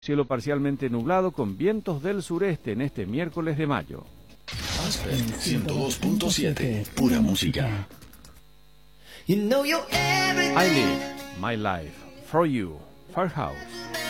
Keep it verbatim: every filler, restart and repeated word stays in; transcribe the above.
Cielo parcialmente nublado con vientos del sureste en este miércoles de mayo. Aspen ciento dos punto siete, pura música. I live my life for you, Farhouse.